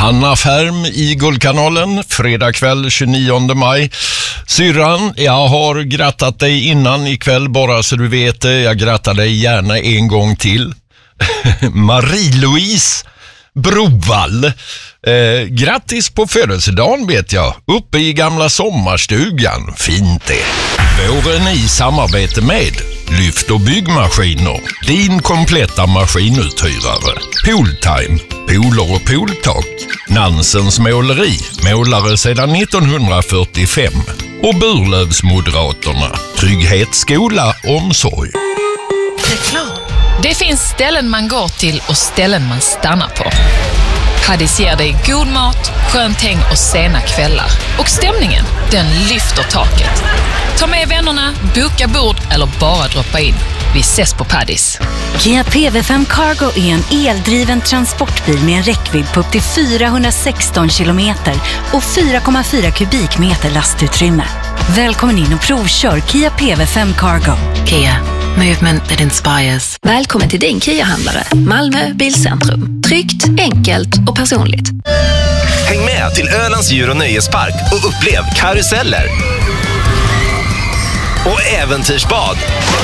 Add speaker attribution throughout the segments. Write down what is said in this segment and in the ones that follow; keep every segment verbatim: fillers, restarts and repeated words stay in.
Speaker 1: Hanna Färm i Guldkanalen, fredag kväll tjugonionde maj. Syrran, jag har grattat dig innan ikväll bara så du vet det. Jag grattar dig gärna en gång till. Marie-Louise Brovall. Eh, grattis på födelsedagen vet jag. Uppe i gamla sommarstugan. Fint det. Våren i samarbete med Lyft och byggmaskiner. Din kompletta maskinuthyrare. Pooltime. Pooler och pooltak. Nansens måleri. Målare sedan nittonhundrafyrtiofem. Och Burlövsmoderaterna. Trygghet, skola, omsorg.
Speaker 2: Reklam. Det finns ställen man går till och ställen man stannar på. Paddis ger dig god mat, skönt häng och sena kvällar. Och stämningen, den lyfter taket. Ta med vännerna, boka bord eller bara droppa in. Vi ses på Paddis.
Speaker 3: Kia P V fem Cargo är en eldriven transportbil med en räckvidd på upp till fyrahundrasexton kilometer och fyra komma fyra kubikmeter lastutrymme. Välkommen in och provkör Kia P V fem Cargo.
Speaker 4: Kia. Movement that inspires.
Speaker 5: Välkommen till din Kia-handlare. Malmö Bilcentrum. Tryggt, enkelt och personligt.
Speaker 6: Häng med till Ölands djur- och nöjespark och upplev karuseller. Och äventyrsbad.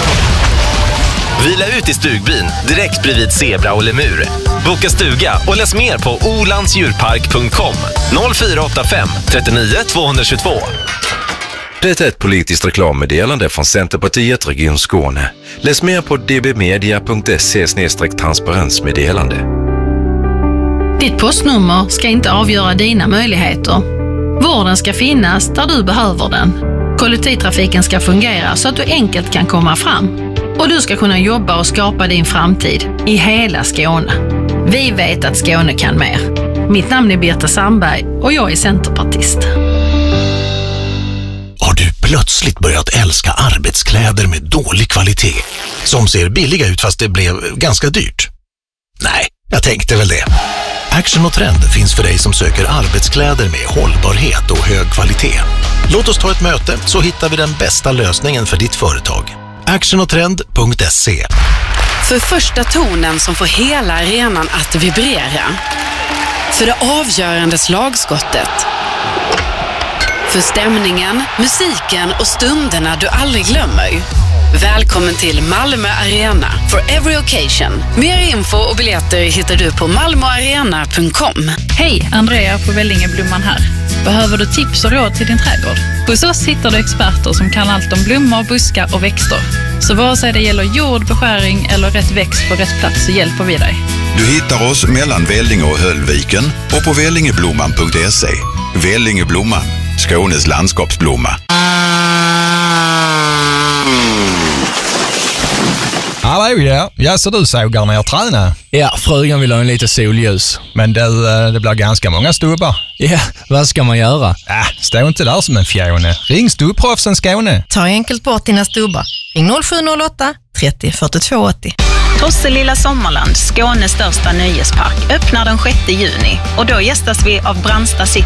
Speaker 6: Vila ut i stugbyn direkt bredvid zebra och lemur. Boka stuga och läs mer på olandsdjurpark punkt com noll fyra åtta fem trettionio tvåhundratvå.
Speaker 7: Det är ett politiskt reklammeddelande från Centerpartiet Region Skåne. Läs mer på d b media punkt se slash transparensmeddelande.
Speaker 8: Ditt postnummer ska inte avgöra dina möjligheter. Vården ska finnas där du behöver den. Kollektivtrafiken ska fungera så att du enkelt kan komma fram. Och du ska kunna jobba och skapa din framtid i hela Skåne. Vi vet att Skåne kan mer. Mitt namn är Birta Sandberg och jag är centerpartist.
Speaker 9: Har du plötsligt börjat älska arbetskläder med dålig kvalitet som ser billiga ut fast det blev ganska dyrt? Nej, jag tänkte väl det. Action och Trend finns för dig som söker arbetskläder med hållbarhet och hög kvalitet. Låt oss ta ett möte så hittar vi den bästa lösningen för ditt företag. action och trend punkt se.
Speaker 10: För första tonen som får hela arenan att vibrera. För det avgörande slagskottet. För stämningen, musiken och stunderna du aldrig glömmer. Välkommen till Malmö Arena for every occasion. Mer info och biljetter hittar du på malmoarena punkt com.
Speaker 11: Hej, Andrea på Vällingeblomman här. Behöver du tips och råd till din trädgård? Hos oss hittar du experter som kan allt om blommor, buskar och växter. Så vare sig det gäller jord, beskäring eller rätt växt på rätt plats så hjälper vi dig.
Speaker 12: Du hittar oss mellan Vällinge och Höllviken och på vällingeblomman punkt se. Vällingeblomman, Skånes landskapsblomma.
Speaker 13: Hallå ja, ja så du sågar ner träna?
Speaker 14: Ja, frugan vill ha en lite solljus.
Speaker 13: Men det, det blir ganska många stubbar.
Speaker 14: Ja, vad ska man göra?
Speaker 13: Äh, stå inte där som en fjone. Ring Stubbproffsen Skåne.
Speaker 15: Ta enkelt bort dina stubbar. Ring noll sju noll åtta trettio fyrtiotvå åttio.
Speaker 16: Tosselilla Sommarland, Skånes största nöjespark, öppnar den sjätte juni och då gästas vi av Brandsta City